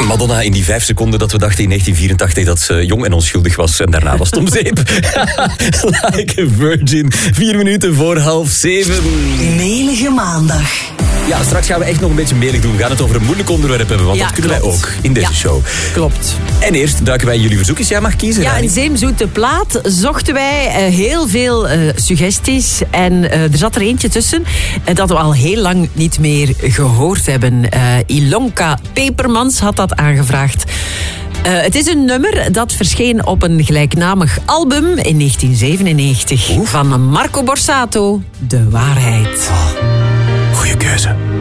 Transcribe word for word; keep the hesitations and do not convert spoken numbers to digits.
Madonna in die vijf seconden dat we dachten in negentien vierentachtig dat ze jong en onschuldig was. En daarna was het om zeep. Like a virgin. Vier minuten voor half zeven. Melige maandag. Ja, straks gaan we echt nog een beetje melig doen. We gaan het over een moeilijk onderwerp hebben, want Ja, dat kunnen klopt. wij ook in deze Ja, show. Klopt. En eerst duiken wij in jullie verzoekjes. Jij mag kiezen, Ja, Rani. in Zeemzoete Plaat zochten wij uh, heel veel uh, suggesties. En uh, er zat er eentje tussen uh, dat we al heel lang niet meer gehoord hebben. Uh, Ilonka Pepermans had dat aangevraagd. Uh, het is een nummer dat verscheen op een gelijknamig album in negentien zevenennegentig. Oef. Van Marco Borsato, De Waarheid. Goeie keuze.